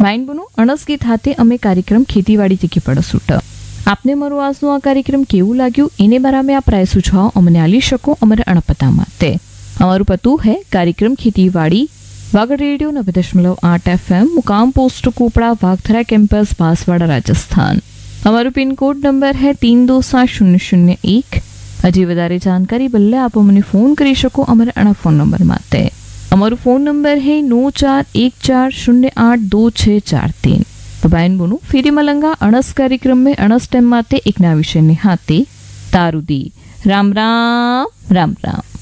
Mind બનો અણસ ગીત હાથે અમે કાર્યક્રમ ખેતીવાડી તીખી પડસૂટ આપને મારું આજનું આ કાર્યક્રમ કેવું લાગ્યું એને બારા में आप राय सुझाव अमने आली शको अमरे अणपता माते अमरु पतु है कार्यक्रम खेतीवाड़ी वागड़ रेडियो 90.8 FM मुकाम post कोपड़ा वागथरा campus Banswara Rajasthan. अमरु pin code number है 327001। हजी वधारे जानकारी बदले आप अमने फोन करी शको अमरे अणा फोन नंबर माते अमरु फोन नंबर है 9414082643। बायन बोनु फेरी मलंगा अणस कार्यक्रम में अणस टाइम माते एक ना विषय ने हाथे तारुदी राम राम राम राम।